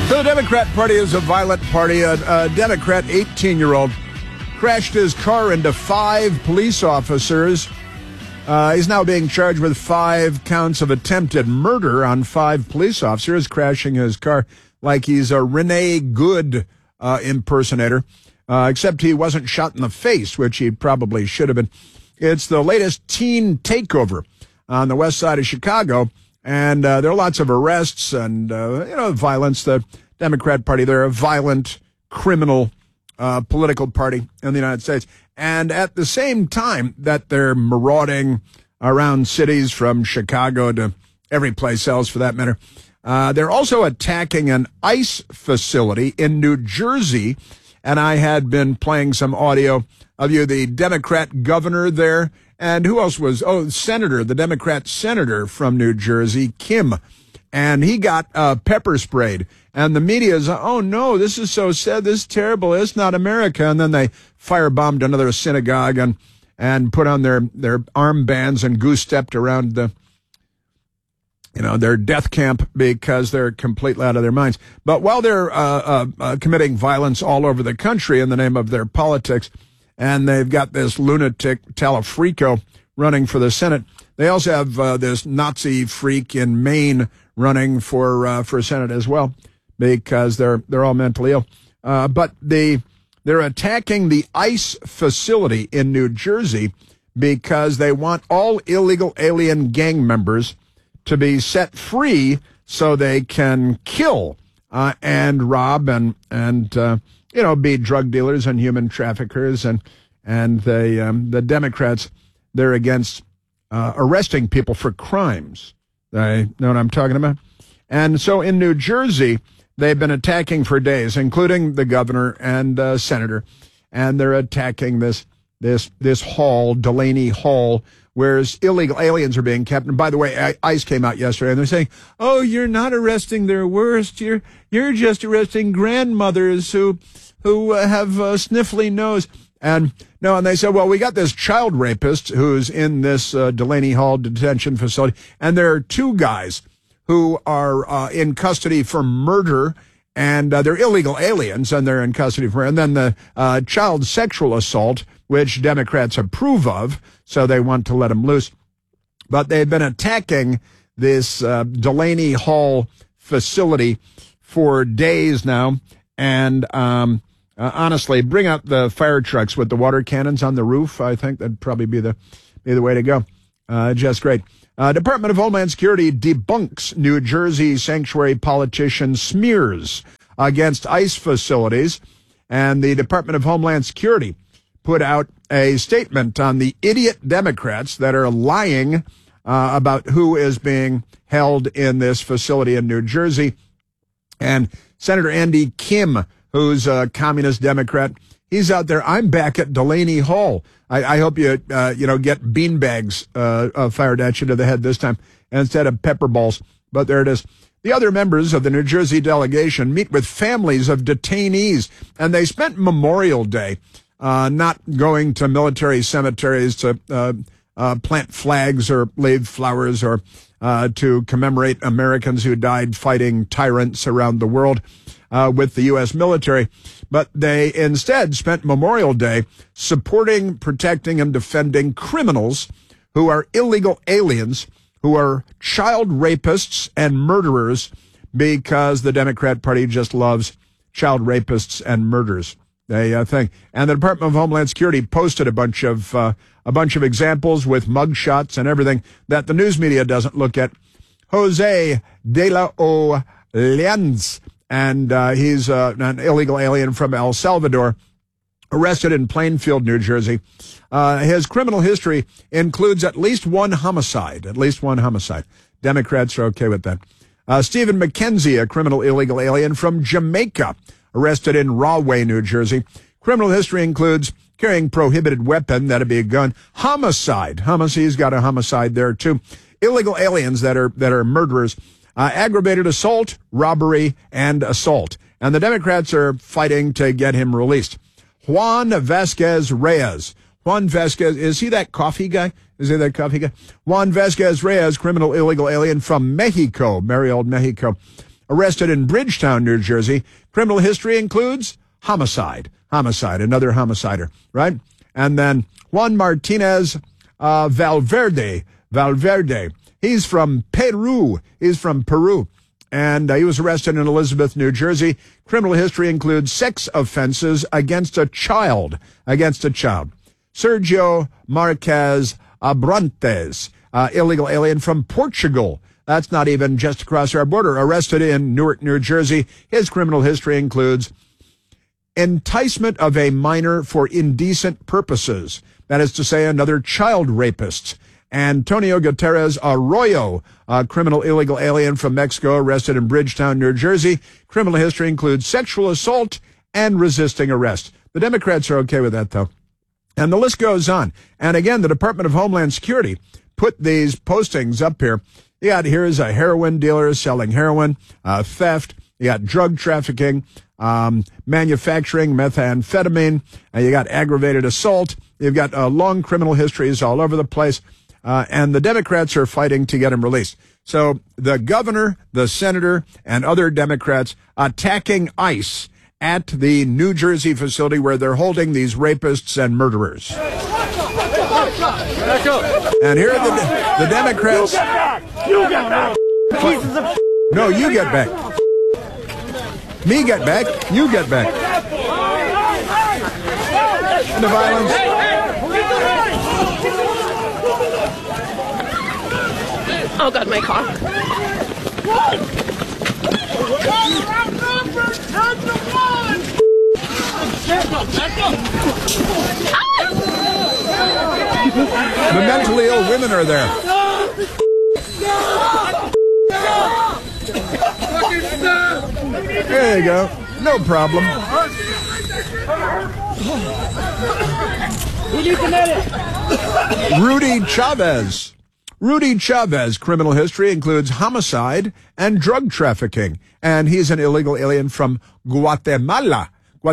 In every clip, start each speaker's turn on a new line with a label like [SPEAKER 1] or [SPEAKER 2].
[SPEAKER 1] So the Democrat Party is a violent party. A Democrat 18-year-old crashed his car into 5 police officers. He's now being charged with 5 counts of attempted murder on 5 police officers, crashing his car like he's a Renee Good impersonator, except he wasn't shot in the face, which he probably should have been. It's the latest teen takeover on the west side of Chicago, and there are lots of arrests and, violence. The Democrat Party, they're a violent, criminal political party in the United States. And at the same time that they're marauding around cities from Chicago to every place else for that matter, they're also attacking an ICE facility in New Jersey. And I had been playing some audio of the Democrat governor there. And who else was? The Democrat senator from New Jersey, Kim. And he got pepper sprayed. And the media is, oh, no, this is so sad. This is terrible. It's not America. And then they firebombed another synagogue and put on their armbands and goose-stepped around their death camp because they're completely out of their minds. But while they're committing violence all over the country in the name of their politics, and they've got this lunatic Talafrico running for the Senate, they also have this Nazi freak in Maine running for Senate as well, because they're all mentally ill. But they're attacking the ICE facility in New Jersey because they want all illegal alien gang members to be set free so they can kill and rob and be drug dealers and human traffickers. And the Democrats, they're against arresting people for crimes. They know what I'm talking about? And so in New Jersey, they've been attacking for days, including the governor and senator, and they're attacking this hall, Delaney Hall, where illegal aliens are being kept. And by the way, ICE came out yesterday, and they're saying, "Oh, you're not arresting their worst. You're just arresting grandmothers who have a sniffly nose." And they said, well, we got this child rapist who's in this Delaney Hall detention facility, and there are 2 guys who are in custody for murder, and they're illegal aliens, and they're in custody for, and then the child sexual assault, which Democrats approve of, so they want to let them loose. But they've been attacking this Delaney Hall facility for days now, and honestly, bring out the fire trucks with the water cannons on the roof. I think that'd probably be the way to go. Just great. Department of Homeland Security debunks New Jersey sanctuary politician smears against ICE facilities. And the Department of Homeland Security put out a statement on the idiot Democrats that are lying about who is being held in this facility in New Jersey. And Senator Andy Kim, who's a communist Democrat, he's out there. I'm back at Delaney Hall. I hope you get beanbags fired at you to the head this time instead of pepper balls. But there it is. The other members of the New Jersey delegation meet with families of detainees, and they spent Memorial Day not going to military cemeteries to plant flags or leave flowers or to commemorate Americans who died fighting tyrants around the world with the U.S. military. But they instead spent Memorial Day supporting, protecting, and defending criminals who are illegal aliens, who are child rapists and murderers, because the Democrat Party just loves child rapists and murderers. They think. And the Department of Homeland Security posted a bunch of examples with mugshots and everything that the news media doesn't look at. Jose de la Oleans, and he's an illegal alien from El Salvador, arrested in Plainfield, New Jersey. His criminal history includes at least one homicide. Democrats are okay with that. Stephen McKenzie, a criminal illegal alien from Jamaica, arrested in Rahway, New Jersey. Criminal history includes carrying prohibited weapon, that'd be a gun. Homicide. He's got a homicide there too. Illegal aliens that are murderers. Aggravated assault, robbery, and assault. And the Democrats are fighting to get him released. Juan Vasquez Reyes. Juan Vasquez, is he that coffee guy? Juan Vasquez Reyes, criminal illegal alien from Mexico, merry old Mexico, arrested in Bridgetown, New Jersey. Criminal history includes homicide, another homicider, right? And then Juan Martinez Valverde. He's from Peru. And he was arrested in Elizabeth, New Jersey. Criminal history includes sex offenses against a child. Sergio Marquez Abrantes, illegal alien from Portugal. That's not even just across our border. Arrested in Newark, New Jersey. His criminal history includes enticement of a minor for indecent purposes. That is to say, another child rapist. Antonio Gutierrez Arroyo, a criminal illegal alien from Mexico, arrested in Bridgetown, New Jersey. Criminal history includes sexual assault and resisting arrest. The Democrats are okay with that, though. And the list goes on. And again, the Department of Homeland Security put these postings up here. You got, here's a heroin dealer selling heroin, theft. You got drug trafficking, manufacturing methamphetamine. You got aggravated assault. You've got long criminal histories all over the place. And the Democrats are fighting to get him released. So the governor, the senator, and other Democrats attacking ICE at the New Jersey facility where they're holding these rapists and murderers. And here are the Democrats.
[SPEAKER 2] You get back!
[SPEAKER 1] No, you get back. Me get back. You get back. And the violence.
[SPEAKER 3] Oh God, my car.
[SPEAKER 1] The mentally ill women are there. There you go. No problem. Rudy Chavez, criminal history includes homicide and drug trafficking. And he's an illegal alien from Guatemala.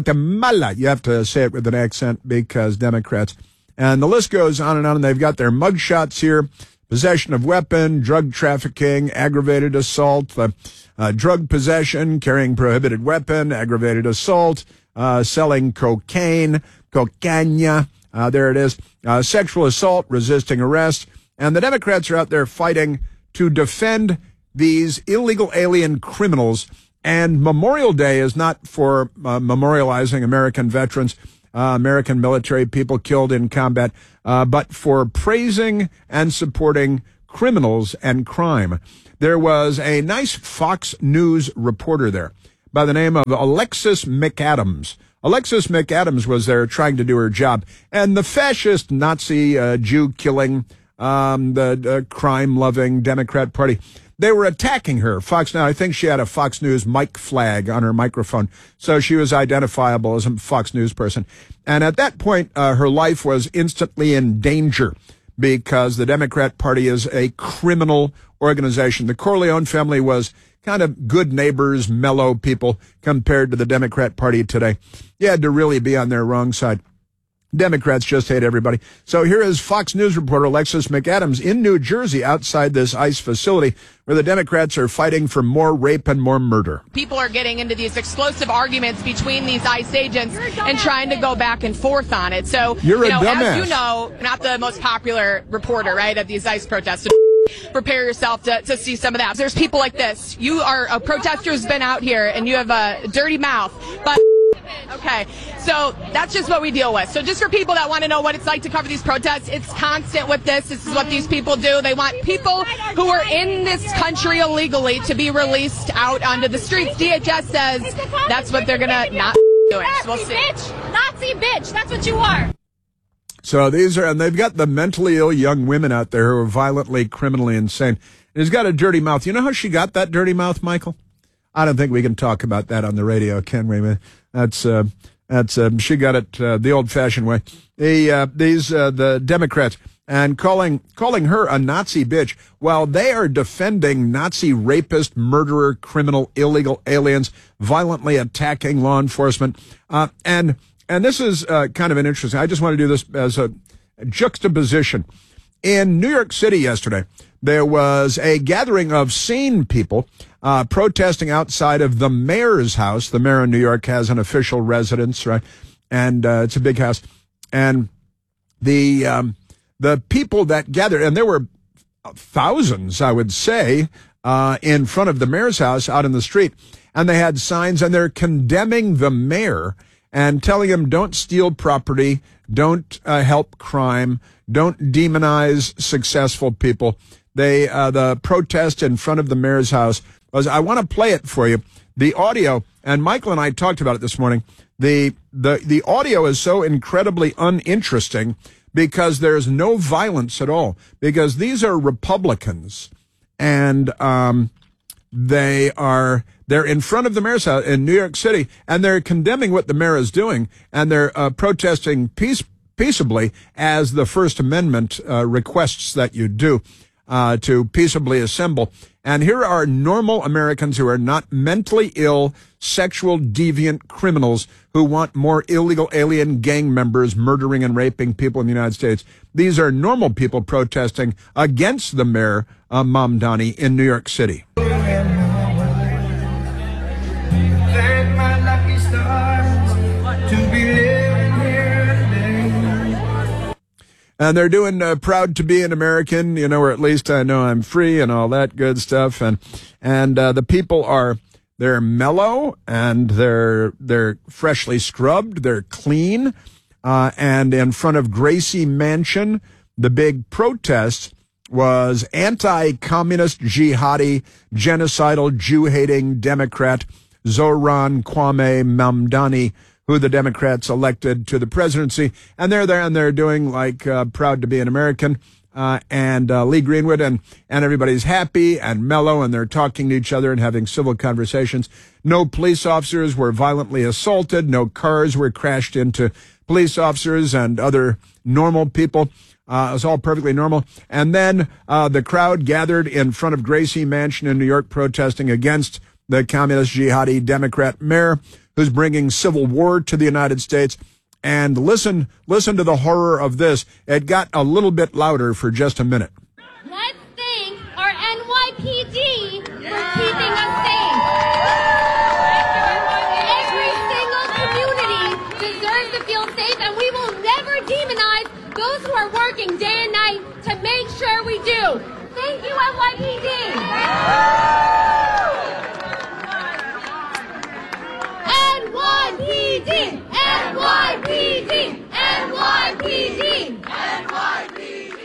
[SPEAKER 1] You have to say it with an accent because Democrats. And the list goes on and on. And they've got their mugshots here. Possession of weapon, drug trafficking, aggravated assault, drug possession, carrying prohibited weapon, aggravated assault, selling cocaine, cocaña, there it is, sexual assault, resisting arrest. And the Democrats are out there fighting to defend these illegal alien criminals. And Memorial Day is not for memorializing American veterans, American military people killed in combat, but for praising and supporting criminals and crime. There was a nice Fox News reporter there by the name of Alexis McAdams. Alexis McAdams was there trying to do her job. And the fascist Nazi Jew-killing, the crime-loving Democrat Party, they were attacking her. Fox Now, I think she had a Fox News mic flag on her microphone, so she was identifiable as a Fox News person. And at that point, her life was instantly in danger because the Democrat Party is a criminal organization. The Corleone family was kind of good neighbors, mellow people compared to the Democrat Party today. You had to really be on their wrong side. Democrats just hate everybody. So here is Fox News reporter Alexis McAdams in New Jersey outside this ICE facility where the Democrats are fighting for more rape and more murder.
[SPEAKER 4] People are getting into these explosive arguments between these ICE agents and trying to go back and forth on it. So,
[SPEAKER 1] You're a dumbass.
[SPEAKER 4] As you know, not the most popular reporter, right, of these ICE protests. Prepare yourself to see some of that. There's people like this. You are a protester who's been out here and you have a dirty mouth, but okay, so that's just what we deal with. So just for people that want to know what it's like to cover these protests, it's constant with this. This is what these people do. They want people who are in this country illegally to be released out onto the streets. DHS says that's what they're going to not doing. So we'll see.
[SPEAKER 3] Nazi bitch, that's what you are.
[SPEAKER 1] So these are, and they've got the mentally ill young women out there who are violently, criminally insane. And he's got a dirty mouth. You know how she got that dirty mouth, Michael? I don't think we can talk about that on the radio, can we? That's she got it the old-fashioned way. The Democrats and calling her a Nazi bitch while they are defending Nazi rapist, murderer, criminal, illegal aliens, violently attacking law enforcement, and this is kind of an interesting. I just want to do this as a juxtaposition. in New York City yesterday, there was a gathering of sane people protesting outside of the mayor's house. The mayor of New York has an official residence, right? And it's a big house. And the people that gathered, and there were thousands, I would say, in front of the mayor's house out in the street. And they had signs, and they're condemning the mayor and telling him, don't steal property, don't help crime, don't demonize successful people. The protest in front of the mayor's house was, I want to play it for you. The audio, and Michael and I talked about it this morning. The audio is so incredibly uninteresting because there's no violence at all, because these are Republicans, and they're in front of the mayor's house in New York City, and they're condemning what the mayor is doing, and they're protesting peaceably, as the First Amendment requests that you do, to peaceably assemble. And here are normal Americans who are not mentally ill, sexual deviant criminals who want more illegal alien gang members murdering and raping people in the United States. These are normal people protesting against the mayor, Mamdani, in New York City.
[SPEAKER 2] Thank my lucky stars to be living here today.
[SPEAKER 1] And they're doing proud to be an American, or at least I know I'm free and all that good stuff. And the people they're mellow, and they're freshly scrubbed, they're clean. And in front of Gracie Mansion, the big protest was anti-communist, jihadi, genocidal, Jew-hating Democrat Zohran Kwame Mamdani, who the Democrats elected to the presidency. And they're there, and they're doing like proud to be an American. And Lee Greenwood, and everybody's happy and mellow, and they're talking to each other and having civil conversations. No police officers were violently assaulted. No cars were crashed into police officers and other normal people. It was all perfectly normal. And then the crowd gathered in front of Gracie Mansion in New York protesting against the communist jihadi Democrat mayor who's bringing civil war to the United States. And listen to the horror of this. It got a little bit louder for just a minute.
[SPEAKER 3] Let's thank our NYPD for keeping us safe. Every single community deserves to feel safe, and we will never demonize those who are working day and night to make sure we do. Thank you, NYPD. NYPD! NYPD! NYPD! NYPD!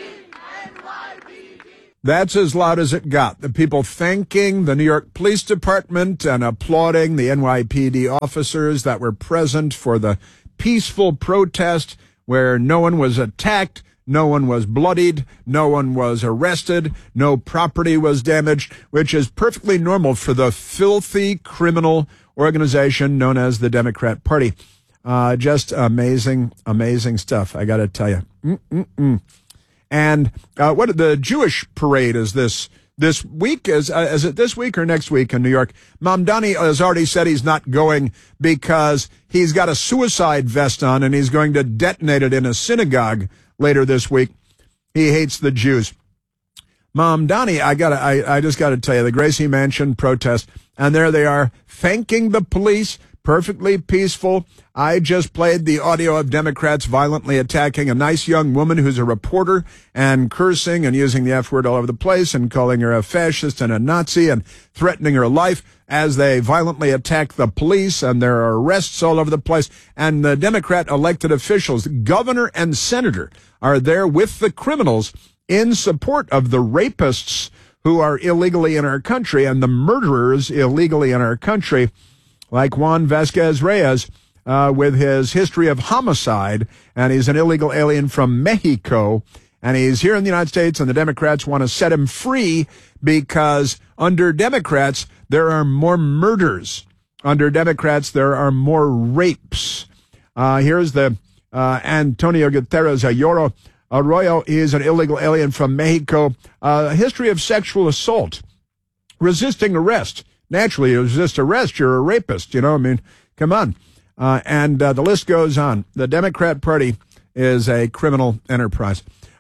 [SPEAKER 1] That's as loud as it got. The people thanking the New York Police Department and applauding the NYPD officers that were present for the peaceful protest where no one was attacked, no one was bloodied, no one was arrested, no property was damaged, which is perfectly normal for the filthy criminal organization known as the Democrat Party. Just amazing, amazing stuff, I got to tell you. And what the Jewish parade is this week? Is it this week or next week in New York? Mamdani has already said he's not going because he's got a suicide vest on and he's going to detonate it in a synagogue later this week. He hates the Jews. Mamdani, I just got to tell you, the Gracie Mansion protest, and there they are thanking the police, perfectly peaceful. I just played the audio of Democrats violently attacking a nice young woman who's a reporter and cursing and using the F word all over the place and calling her a fascist and a Nazi and threatening her life as they violently attack the police, and there are arrests all over the place. And the Democrat elected officials, governor and senator, are there with the criminals in support of the rapists who are illegally in our country and the murderers illegally in our country, like Juan Vasquez Reyes, with his history of homicide, and he's an illegal alien from Mexico, and he's here in the United States, and the Democrats want to set him free because under Democrats, there are more murders. Under Democrats, there are more rapes. Here's the Antonio Guterres Arroyo. He is an illegal alien from Mexico. History of sexual assault, resisting arrest. Naturally, you resist arrest, you're a rapist, come on. And the list goes on. The Democrat Party is a criminal enterprise.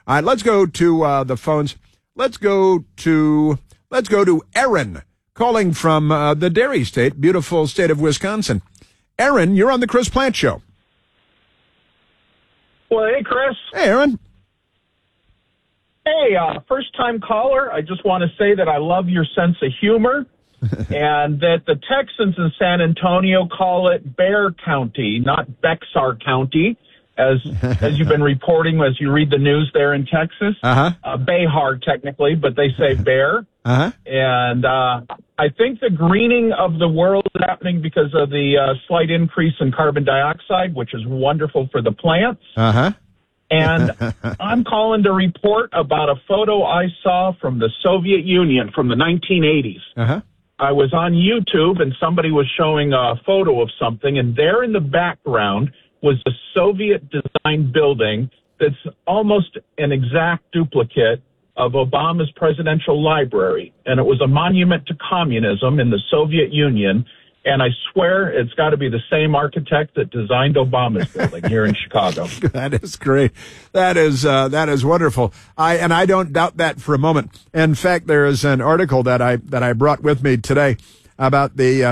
[SPEAKER 1] All right, let's go to the phones. Let's go to Erin, calling from the Dairy State, beautiful state of Wisconsin. Erin, you're on the Chris Plante Show.
[SPEAKER 5] Well, hey, Chris.
[SPEAKER 1] Hey, Erin.
[SPEAKER 5] Hey, first-time caller. I just want to say that I love your sense of humor and that the Texans in San Antonio call it Bear County, not Bexar County, as you've been reporting as you read the news there in Texas. Behar, technically, but they say Bear. And I think the greening of the world is happening because of the slight increase in carbon dioxide, which is wonderful for the plants. And I'm calling to report about a photo I saw from the Soviet Union from the 1980s. I was on YouTube, and somebody was showing a photo of something, and there in the background was a Soviet-designed building that's almost an exact duplicate of Obama's presidential library. And it was a monument to communism in the Soviet Union. And I swear it's got to be the same architect that designed Obama's building here in Chicago.
[SPEAKER 1] That is great. That is wonderful. I don't doubt that for a moment. In fact, there is an article that I brought with me today about the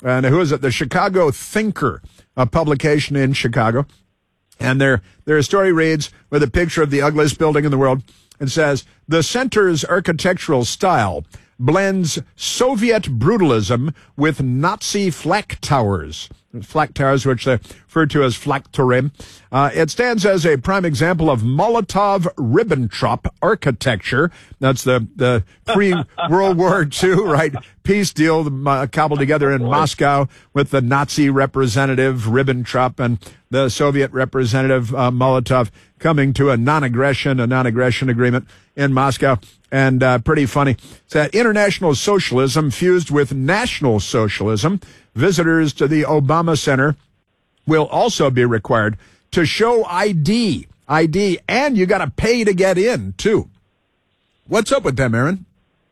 [SPEAKER 1] Chicago Thinker, a publication in Chicago. And their story reads with a picture of the ugliest building in the world. It says, the center's architectural style blends Soviet brutalism with Nazi flak towers, which they refer to as Flakturm. It stands as a prime example of Molotov-Ribbentrop architecture. That's the pre-World War II, right, peace deal cobbled together in Moscow with the Nazi representative Ribbentrop and the Soviet representative Molotov coming to a non-aggression agreement in Moscow. And pretty funny. It's that international socialism fused with national socialism. Visitors to the Obama Center will also be required to show ID, and you got to pay to get in, too. What's up with them, Aaron?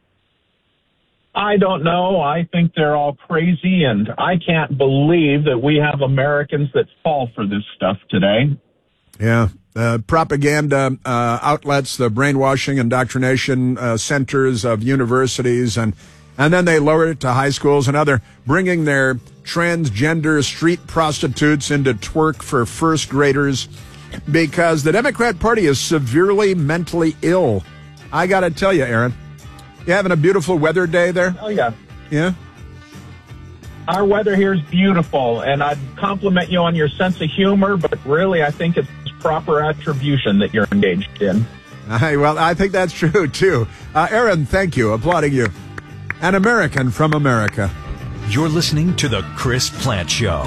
[SPEAKER 5] I don't know. I think they're all crazy, and I can't believe that we have Americans that fall for this stuff today.
[SPEAKER 1] Yeah. Propaganda outlets, the brainwashing, indoctrination centers of universities, and then they lower it to high schools, and now they're bringing their transgender street prostitutes into twerk for first graders because the Democrat Party is severely mentally ill. I got to tell you, Aaron, you having a beautiful weather day there?
[SPEAKER 5] Oh, yeah.
[SPEAKER 1] Yeah?
[SPEAKER 5] Our weather here is beautiful, and I'd compliment you on your sense of humor, but really I think it's proper attribution that you're engaged in.
[SPEAKER 1] Well, I think that's true, too. Aaron, thank you. Applauding you. An American from America.
[SPEAKER 6] You're listening to The Chris Plante Show.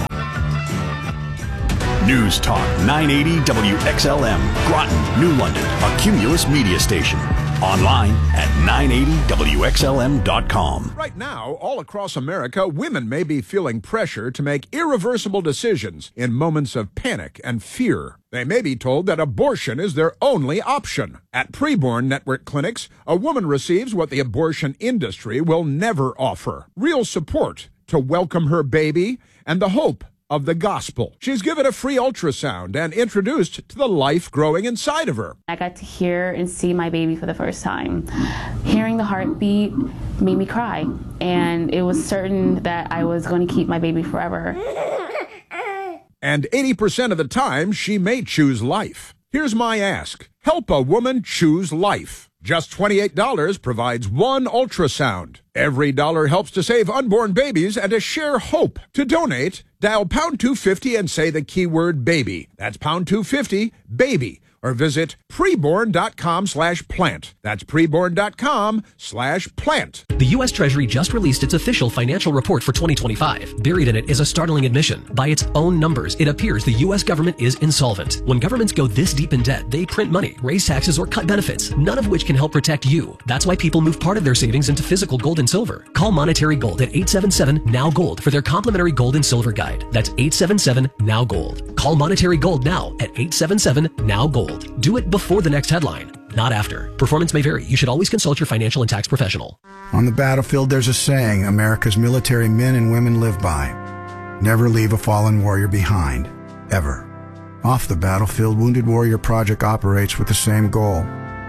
[SPEAKER 6] News Talk 980 WXLM, Groton, New London, a Cumulus media station. Online at 980WXLM.com.
[SPEAKER 1] Right now, all across America, women may be feeling pressure to make irreversible decisions in moments of panic and fear. They may be told that abortion is their only option. At Preborn Network clinics, a woman receives what the abortion industry will never offer: real support to welcome her baby and the hope of the gospel. She's given a free ultrasound and introduced to the life growing inside of her.
[SPEAKER 7] I got to hear and see my baby for the first time. Hearing the heartbeat made me cry, and it was certain that I was going to keep my baby forever.
[SPEAKER 1] And 80% of the time, she may choose life. Here's my ask. Help a woman choose life. Just $28 provides one ultrasound. Every dollar helps to save unborn babies and to share hope. To donate, dial pound 250 and say the keyword baby. That's pound 250, baby. Or visit preborn.com/plant. That's preborn.com/plant.
[SPEAKER 8] The U.S. Treasury just released its official financial report for 2025. Buried in it is a startling admission. By its own numbers, it appears the U.S. government is insolvent. When governments go this deep in debt, they print money, raise taxes, or cut benefits, none of which can help protect you. That's why people move part of their savings into physical gold and silver. Call Monetary Gold at 877-NOW-GOLD for their complimentary gold and silver guide. That's 877-NOW-GOLD. Call Monetary Gold now at 877-NOW-GOLD. Do it before the next headline, not after. Performance may vary. You should always consult your financial and tax professional.
[SPEAKER 9] On the battlefield, there's a saying America's military men and women live by. Never leave a fallen warrior behind. Ever. Off the battlefield, Wounded Warrior Project operates with the same goal.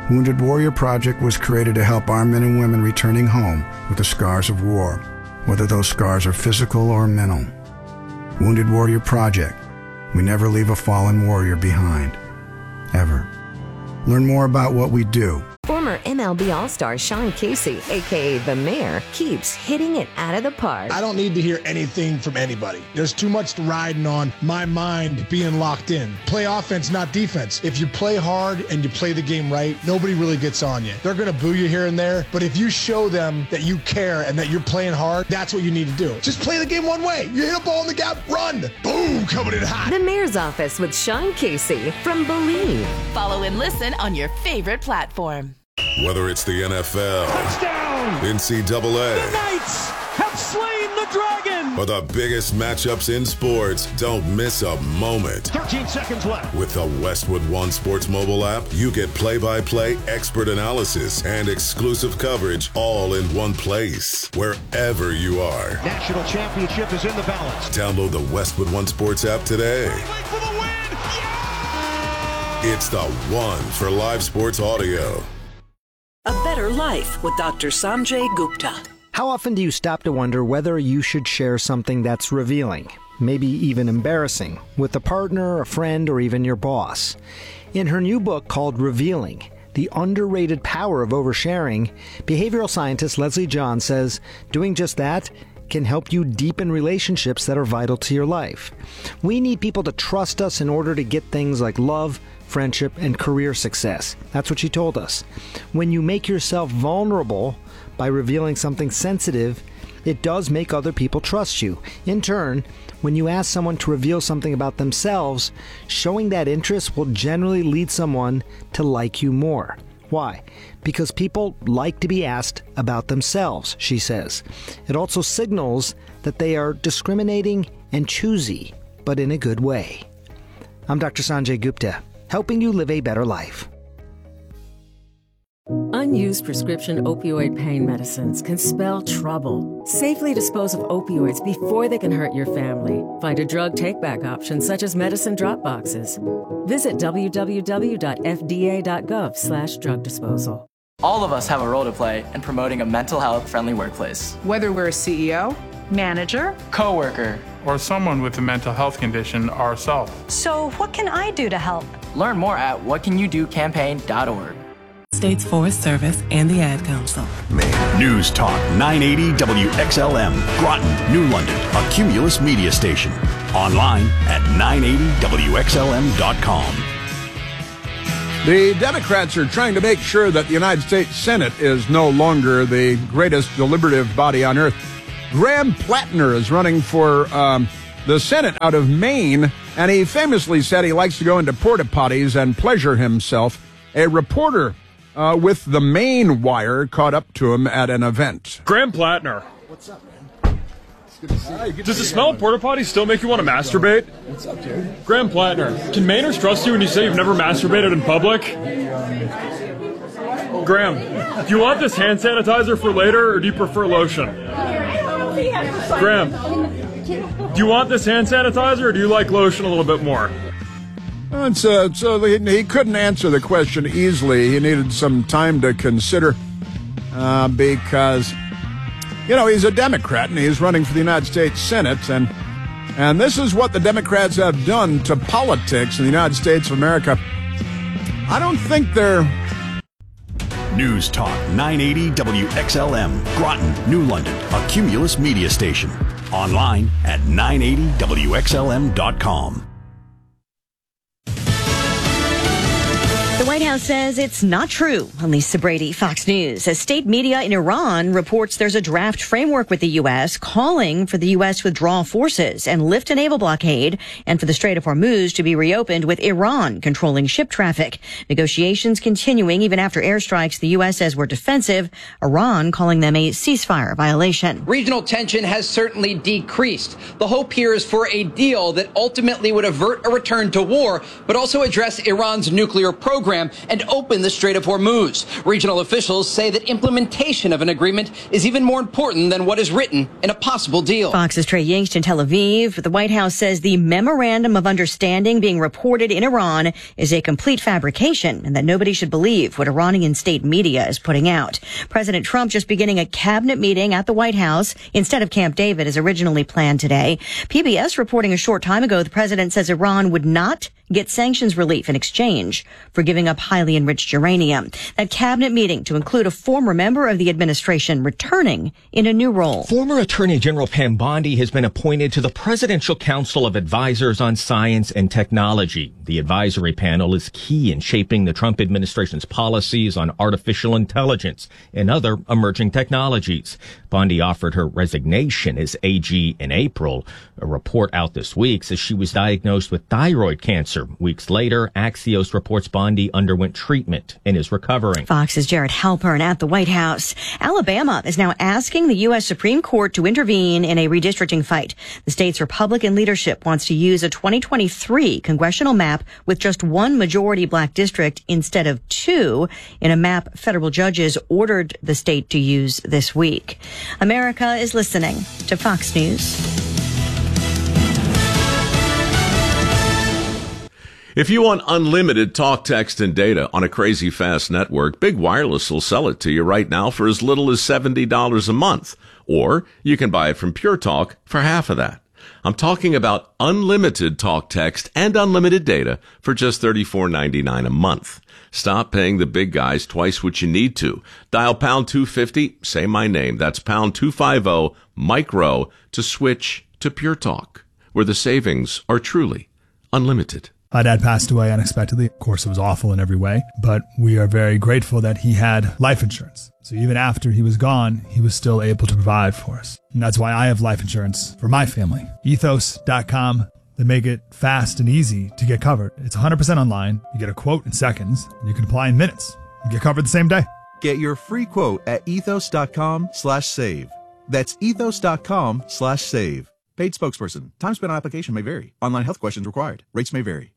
[SPEAKER 9] Wounded Warrior Project was created to help our men and women returning home with the scars of war, whether those scars are physical or mental. Wounded Warrior Project. We never leave a fallen warrior behind. Ever. Learn more about what we do.
[SPEAKER 10] Former MLB All-Star Sean Casey, a.k.a. The Mayor, keeps hitting it out of the park.
[SPEAKER 11] I don't need to hear anything from anybody. There's too much riding on my mind being locked in. Play offense, not defense. If you play hard and you play the game right, nobody really gets on you. They're going to boo you here and there, but if you show them that you care and that you're playing hard, that's what you need to do. Just play the game one way. You hit a ball in the gap, run. Boom, coming in hot.
[SPEAKER 10] The Mayor's Office with Sean Casey from Believe.
[SPEAKER 12] Follow and listen on your favorite platform.
[SPEAKER 13] Whether it's the NFL,
[SPEAKER 14] touchdown,
[SPEAKER 13] NCAA,
[SPEAKER 14] the Knights have slain the dragon,
[SPEAKER 13] or the biggest matchups in sports, don't miss a moment.
[SPEAKER 14] 13 seconds left.
[SPEAKER 13] With the Westwood One Sports mobile app, you get play-by-play expert analysis and exclusive coverage all in one place, wherever you are.
[SPEAKER 14] National championship is in the balance.
[SPEAKER 13] Download the Westwood One Sports app today.
[SPEAKER 14] For the win. Yeah!
[SPEAKER 13] It's the one for live sports audio.
[SPEAKER 15] A Better Life with Dr. Sanjay Gupta.
[SPEAKER 16] How often do you stop to wonder whether you should share something that's revealing, maybe even embarrassing, with a partner, a friend, or even your boss? In her new book called Revealing, The Underrated Power of Oversharing, behavioral scientist Leslie John says doing just that can help you deepen relationships that are vital to your life. We need people to trust us in order to get things like love, friendship, and career success. That's what she told us. When you make yourself vulnerable by revealing something sensitive, it does make other people trust you. In turn, when you ask someone to reveal something about themselves, showing that interest will generally lead someone to like you more. Why? Because people like to be asked about themselves, she says. It also signals that they are discriminating and choosy, but in a good way. I'm Dr. Sanjay Gupta, helping you live a better life.
[SPEAKER 10] Unused prescription opioid pain medicines can spell trouble. Safely dispose of opioids before they can hurt your family. Find a drug take-back option such as medicine drop boxes. Visit www.fda.gov/drug disposal.
[SPEAKER 17] All of us have a role to play in promoting a mental health-friendly workplace.
[SPEAKER 18] Whether we're a CEO, manager,
[SPEAKER 17] coworker,
[SPEAKER 19] or someone with a mental health condition ourselves.
[SPEAKER 20] So what can I do to help?
[SPEAKER 17] Learn more at whatcanyoudocampaign.org.
[SPEAKER 21] States Forest Service and the Ad Council.
[SPEAKER 6] News Talk 980 WXLM, Groton, New London, a Cumulus media station. Online at 980WXLM.com.
[SPEAKER 1] The Democrats are trying to make sure that the United States Senate is no longer the greatest deliberative body on earth. Graham Plattner is running for the Senate out of Maine, and he famously said he likes to go into porta potties and pleasure himself. A reporter with the Maine Wire caught up to him at an event.
[SPEAKER 22] Graham Plattner.
[SPEAKER 23] What's up, man? It's good to see you.
[SPEAKER 22] Does the smell of porta potties still make you want to masturbate?
[SPEAKER 23] What's up, dude?
[SPEAKER 22] Graham Plattner, can Mainers trust you when you say you've never masturbated in public? Graham, do you want this hand sanitizer for later, or do you prefer lotion? Graham, do you want this hand sanitizer, or do you like lotion a little bit more?
[SPEAKER 1] So he couldn't answer the question easily. He needed some time to consider because, he's a Democrat and he's running for the United States Senate. And this is what the Democrats have done to politics in the United States of America. I don't think they're...
[SPEAKER 6] News Talk 980 WXLM, Groton, New London, a Cumulus media station. Online at 980WXLM.com.
[SPEAKER 24] The White House says it's not true. Lisa Brady, Fox News. As state media in Iran reports there's a draft framework with the U.S. calling for the U.S. to withdraw forces and lift a naval blockade and for the Strait of Hormuz to be reopened with Iran controlling ship traffic. Negotiations continuing even after airstrikes the U.S. says were defensive, Iran calling them a ceasefire violation.
[SPEAKER 25] Regional tension has certainly decreased. The hope here is for a deal that ultimately would avert a return to war, but also address Iran's nuclear program. program and open the Strait of Hormuz. Regional officials say that implementation of an agreement is even more important than what is written in a possible deal.
[SPEAKER 24] Fox's Trey Yingst in Tel Aviv. The White House says the memorandum of understanding being reported in Iran is a complete fabrication and that nobody should believe what Iranian state media is putting out. President Trump just beginning a cabinet meeting at the White House instead of Camp David as originally planned today. PBS reporting a short time ago the president says Iran would not get sanctions relief in exchange for giving up highly enriched uranium. That cabinet meeting to include a former member of the administration returning in a new role.
[SPEAKER 2] Former Attorney General Pam Bondi has been appointed to the Presidential Council of Advisors on Science and Technology. The advisory panel is key in shaping the Trump administration's policies on artificial intelligence and other emerging technologies. Bondi offered her resignation as AG in April. A report out this week says she was diagnosed with thyroid cancer. Weeks later, Axios reports Bondi underwent treatment and is recovering.
[SPEAKER 24] Fox's Jared Halpern at the White House. Alabama is now asking the U.S. Supreme Court to intervene in a redistricting fight. The state's Republican leadership wants to use a 2023 congressional map with just one majority black district instead of two in a map federal judges ordered the state to use this week. America is listening to Fox News.
[SPEAKER 3] If you want unlimited talk, text, and data on a crazy fast network, Big Wireless will sell it to you right now for as little as $70 a month. Or you can buy it from Pure Talk for half of that. I'm talking about unlimited talk, text, and unlimited data for just $34.99 a month. Stop paying the big guys twice what you need to. Dial pound 250, say my name. That's pound 250 micro to switch to Pure Talk, where the savings are truly unlimited.
[SPEAKER 4] My dad passed away unexpectedly. Of course, it was awful in every way, but we are very grateful that he had life insurance. So even after he was gone, he was still able to provide for us. And that's why I have life insurance for my family. Ethos.com. They make it fast and easy to get covered. It's 100% online. You get a quote in seconds. And you can apply in minutes. You get covered the same day.
[SPEAKER 5] Get your free quote at ethos.com/save. That's ethos.com/save. Paid spokesperson. Time spent on application may vary. Online health questions required. Rates may vary.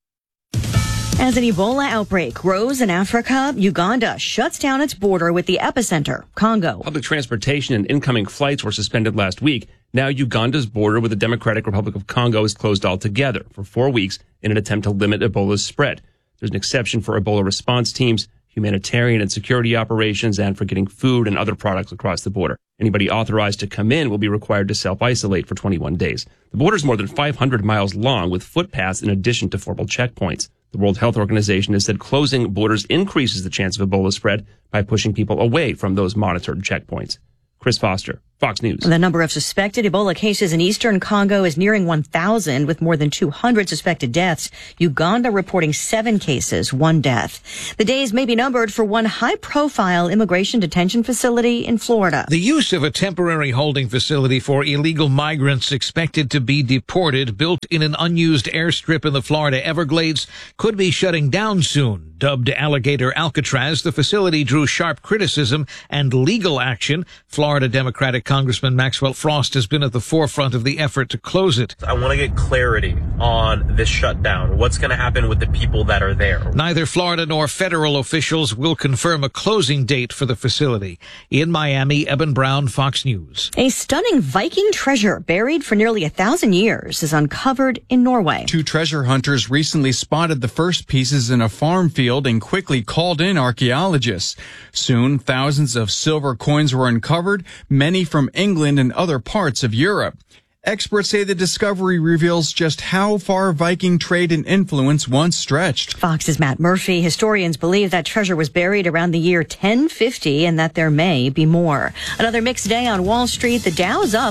[SPEAKER 24] As an Ebola outbreak grows in Africa, Uganda shuts down its border with the epicenter, Congo.
[SPEAKER 7] Public transportation and incoming flights were suspended last week. Now Uganda's border with the Democratic Republic of Congo is closed altogether for 4 weeks in an attempt to limit Ebola's spread. There's an exception for Ebola response teams, humanitarian and security operations, and for getting food and other products across the border. Anybody authorized to come in will be required to self-isolate for 21 days. The border is more than 500 miles long with footpaths in addition to formal checkpoints. The World Health Organization has said closing borders increases the chance of Ebola spread by pushing people away from those monitored checkpoints. Chris Foster, Fox News.
[SPEAKER 24] The number of suspected Ebola cases in eastern Congo is nearing 1,000 with more than 200 suspected deaths. Uganda reporting 7 cases, 1 death. The days may be numbered for one high-profile immigration detention facility in Florida.
[SPEAKER 26] The use of a temporary holding facility for illegal migrants expected to be deported, built in an unused airstrip in the Florida Everglades, could be shutting down soon. Dubbed Alligator Alcatraz, the facility drew sharp criticism and legal action. Florida Democratic Congressman Maxwell Frost has been at the forefront of the effort to close it.
[SPEAKER 27] I want to get clarity on this shutdown. What's going to happen with the people that are there?
[SPEAKER 26] Neither Florida nor federal officials will confirm a closing date for the facility. In Miami, Eben Brown, Fox News.
[SPEAKER 24] A stunning Viking treasure buried for nearly 1,000 years is uncovered in Norway.
[SPEAKER 28] 2 treasure hunters recently spotted the first pieces in a farm field and quickly called in archaeologists. Soon, thousands of silver coins were uncovered, many from England and other parts of Europe. Experts say the discovery reveals just how far Viking trade and influence once stretched.
[SPEAKER 24] Fox's Matt Murphy. Historians believe that treasure was buried around the year 1050 and that there may be more. Another mixed day on Wall Street. The Dow's up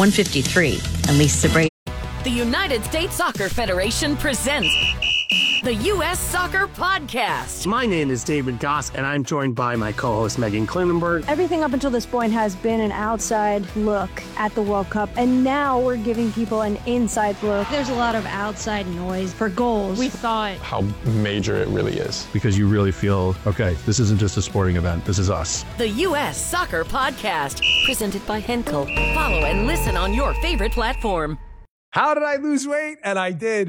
[SPEAKER 24] 153. I'm Lisa Brady.
[SPEAKER 12] The United States Soccer Federation presents the U.S. Soccer Podcast.
[SPEAKER 29] My name is David Goss, and I'm joined by my co-host Megan Klinenberg.
[SPEAKER 30] Everything up until this point has been an outside look at the World Cup, and now we're giving people an inside look.
[SPEAKER 31] There's a lot of outside noise for goals.
[SPEAKER 30] We thought
[SPEAKER 32] how major it really is.
[SPEAKER 33] Because you really feel, okay, this isn't just a sporting event, this is us.
[SPEAKER 12] The U.S. Soccer Podcast, presented by Henkel. Follow and listen on your favorite platform.
[SPEAKER 34] How did I lose weight? And I did.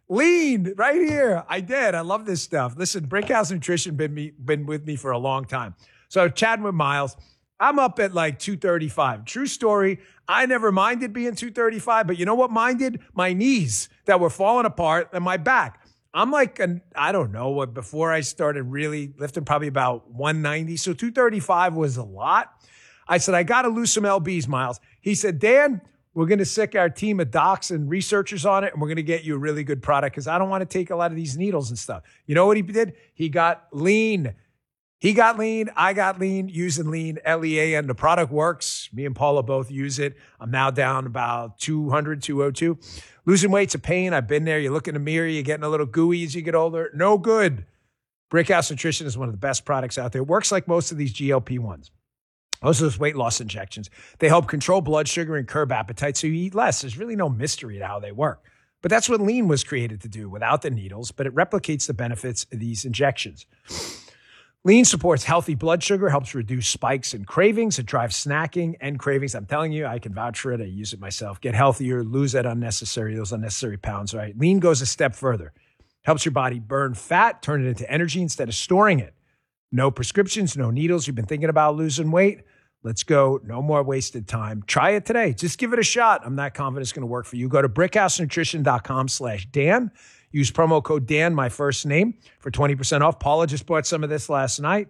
[SPEAKER 8] Lean right here. I did. I love this stuff. Listen, Brickhouse Nutrition been with me for a long time. So chatting with Miles, I'm up at like 235. True story. I never minded being 235, but you know what minded? My knees that were falling apart and my back. I'm like, I don't know what, before I started really lifting, probably about 190. So 235 was a lot. I said, I got to lose some LBs, Miles. He said, Dan, we're going to sick our team of docs and researchers on it, and we're going to get you a really good product because I don't want to take a lot of these needles and stuff. You know what he did? He got lean. He got lean. I got lean using lean, L-E-A-N. The product works. Me and Paula both use it. I'm now down about 200, 202. Losing weight's a pain. I've been there. You look in the mirror, you're getting a little gooey as you get older. No good. Brickhouse Nutrition is one of the best products out there. It works like most of these GLP-1s. Most of those weight loss injections. They help control blood sugar and curb appetite so you eat less. There's really no mystery to how they work. But that's what lean was created to do without the needles, but it replicates the benefits of these injections. Lean supports healthy blood sugar, helps reduce spikes and cravings. It drives snacking and cravings. I'm telling you, I can vouch for it. I use it myself. Get healthier, lose those unnecessary pounds, right? Lean goes a step further. Helps your body burn fat, turn it into energy instead of storing it. No prescriptions, no needles. You've been thinking about losing weight? Let's go. No more wasted time. Try it today. Just give it a shot. I'm not confident it's going to work for you. Go to brickhousenutrition.com/Dan. Use promo code Dan, my first name, for 20% off. Paula just bought some of this last night.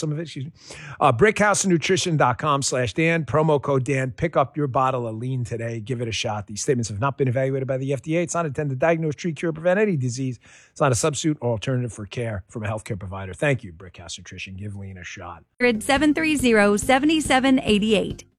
[SPEAKER 8] Brickhousenutrition.com/Dan. Promo code Dan. Pick up your bottle of lean today. Give it a shot. These statements have not been evaluated by the FDA. It's not intended to diagnose, treat, cure, prevent any disease. It's not a substitute or alternative for care from a healthcare provider. Thank you, Brickhouse Nutrition. Give lean a shot.
[SPEAKER 9] 730-7788.